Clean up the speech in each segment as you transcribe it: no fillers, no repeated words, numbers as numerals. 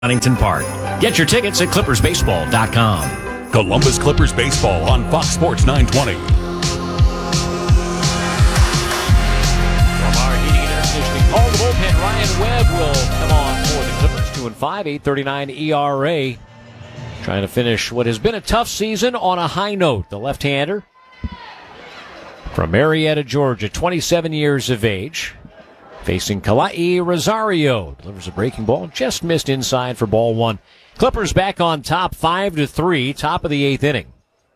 Huntington Park. Get your tickets at ClippersBaseball.com. Columbus Clippers Baseball on Fox Sports 920. From our heating and air conditioning call, the bullpen, Ryan Webb will come on for the Clippers. 2-5, 8.39 ERA. Trying to finish what has been a tough season on a high note. The left-hander from Marietta, Georgia, 27 years of age. Facing Kalai Rosario. Delivers a breaking ball. Just missed inside for ball one. Clippers back on top 5-3. Top of the eighth inning.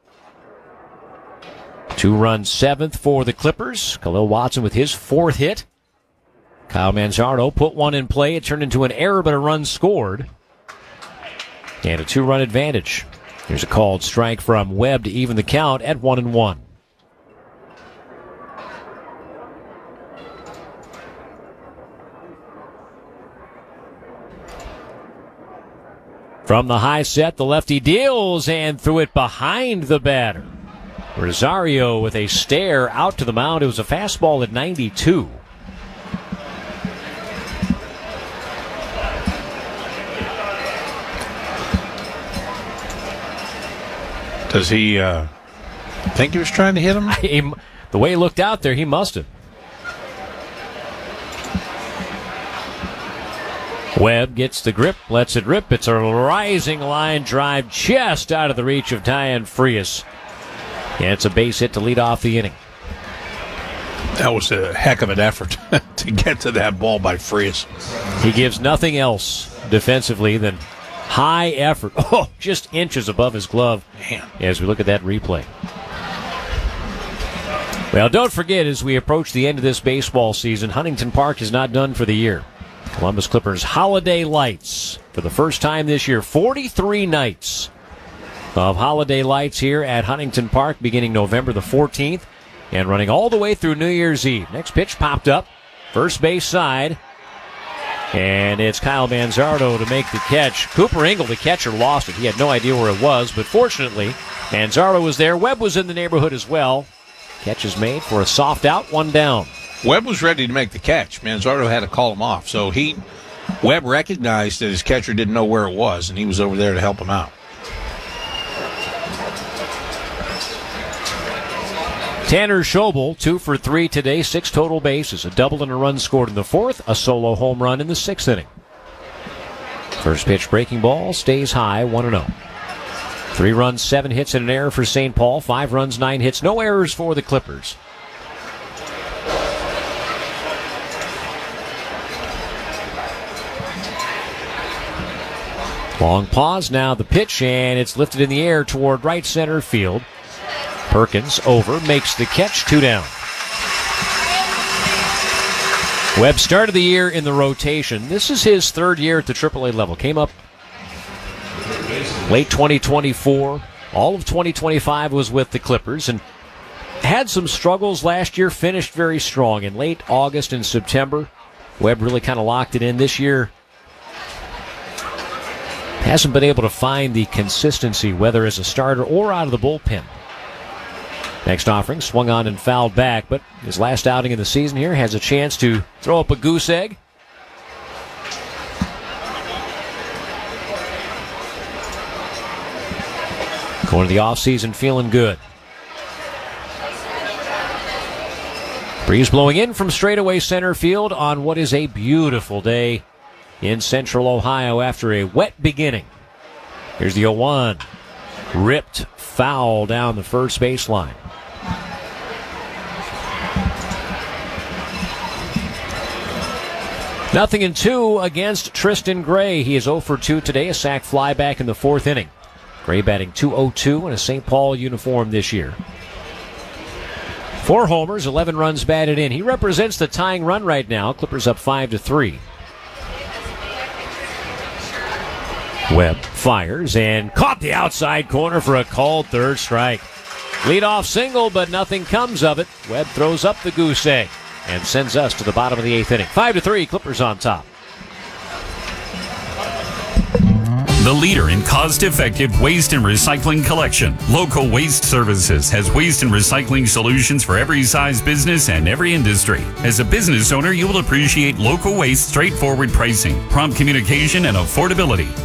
2-run seventh for the Clippers. Khalil Watson with his fourth hit. Kyle Manzardo put one in play. It turned into an error, but a run scored. And a 2-run advantage. Here's a called strike from Webb to even the count at 1-1. From the high set, the lefty deals and threw it behind the batter. Rosario with a stare out to the mound. It was a fastball at 92. Does he think he was trying to hit him? The way he looked out there, he must have. Webb gets the grip, lets it rip. It's a rising line drive just out of the reach of Tyan Frias. And it's a base hit to lead off the inning. That was a heck of an effort to get to that ball by Frias. He gives nothing else defensively than high effort. Oh, just inches above his glove. Man. As we look at that replay. Well, don't forget, as we approach the end of this baseball season, Huntington Park is not done for the year. Columbus Clippers Holiday Lights. For the first time this year, 43 nights of Holiday Lights here at Huntington Park beginning November the 14th and running all the way through New Year's Eve. Next pitch popped up, first base side, and it's Kyle Manzardo to make the catch. Cooper Engel, the catcher, lost it. He had no idea where it was, but fortunately, Manzardo was there. Webb was in the neighborhood as well. Catch is made for a soft out, one down. Webb was ready to make the catch. Manzardo had to call him off. So Webb recognized that his catcher didn't know where it was, and he was over there to help him out. Tanner Schobel, 2 for 3 today, 6 total bases, a double and a run scored in the fourth, a solo home run in the sixth inning. First pitch breaking ball stays high, 1-0. 3 runs, 7 hits, and an error for St. Paul. 5 runs, 9 hits, no errors for the Clippers. Long pause, now the pitch, and it's lifted in the air toward right center field. Perkins over, makes the catch, 2 down. Webb started the year in the rotation. This is his third year at the AAA level. Came up late 2024. All of 2025 was with the Clippers and had some struggles last year, finished very strong. In late August and September, Webb really kind of locked it in. This year, hasn't been able to find the consistency, whether as a starter or out of the bullpen. Next offering, swung on and fouled back, but his last outing of the season here has a chance to throw up a goose egg. Going to the offseason feeling good. Breeze blowing in from straightaway center field on what is a beautiful day in central Ohio after a wet beginning. Here's the 0-1. Ripped foul down the first baseline. Nothing in 2 against Tristan Gray. He is 0 for 2 today, a sac fly back in the fourth inning. Gray batting .202 in a St. Paul uniform this year. 4 homers, 11 runs batted in. He represents the tying run right now. Clippers up 5-3. Webb fires and caught the outside corner for a called third strike. Leadoff single, but nothing comes of it. Webb throws up the goose egg and sends us to the bottom of the eighth inning. 5-3, Clippers on top. The leader in cost-effective waste and recycling collection. Local Waste Services has waste and recycling solutions for every size business and every industry. As a business owner, you will appreciate Local Waste straightforward pricing, prompt communication, and affordability.